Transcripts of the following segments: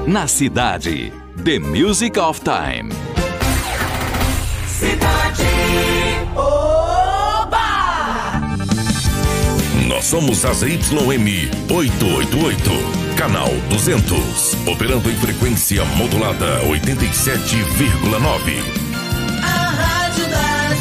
na cidade. The Music of Time. Cidade. Oba! Nós somos a ZYM 888, canal 200, operando em frequência modulada 87,9. A rádio da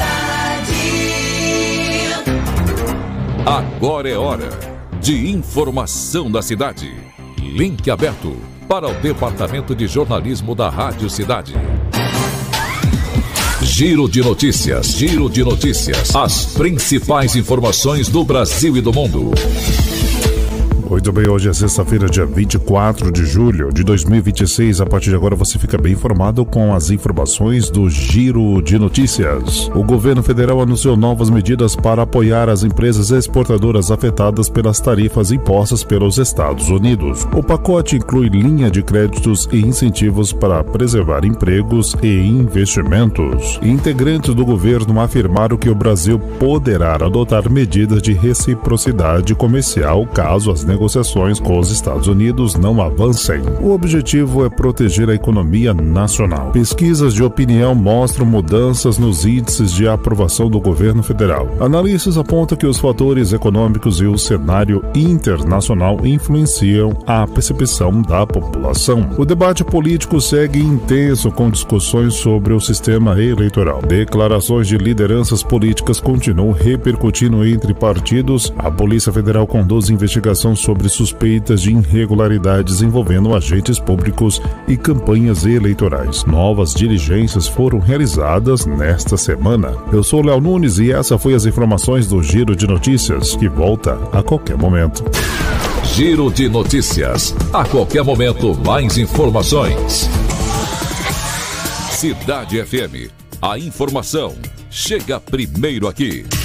cidade. Agora é hora de informação da cidade. Link aberto para o Departamento de Jornalismo da Rádio Cidade. Giro de notícias. As principais informações do Brasil e do mundo. Muito bem, hoje é sexta-feira, dia 24 de julho de 2026. A partir de agora você fica bem informado com as informações do Giro de Notícias. O governo federal anunciou novas medidas para apoiar as empresas exportadoras afetadas pelas tarifas impostas pelos Estados Unidos. O pacote inclui linha de créditos e incentivos para preservar empregos e investimentos. Integrantes do governo afirmaram que o Brasil poderá adotar medidas de reciprocidade comercial caso as negociações com os Estados Unidos não avancem. O objetivo é proteger a economia nacional. Pesquisas de opinião mostram mudanças nos índices de aprovação do governo federal. Analistas apontam que os fatores econômicos e o cenário internacional influenciam a percepção da população. O debate político segue intenso com discussões sobre o sistema eleitoral. Declarações de lideranças políticas continuam repercutindo entre partidos. A Polícia Federal conduz investigação sobre suspeitas de irregularidades envolvendo agentes públicos e campanhas eleitorais. Novas diligências foram realizadas nesta semana. Eu sou Léo Nunes e essa foi as informações do Giro de Notícias, que volta a qualquer momento. Giro de Notícias. A qualquer momento, mais informações. Cidade FM. A informação chega primeiro aqui.